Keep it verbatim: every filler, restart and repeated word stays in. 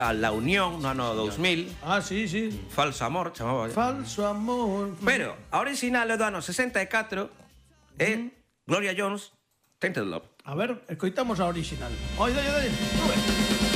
a La Unión no ano dous mil. Ah, sí, sí. Falso amor, chamaba. Falso amor. Pero a original é do ano sesenta e catro é Gloria Jones, Tainted Love. A ver, escoitamos a original. Oi, dai, dai. Sube.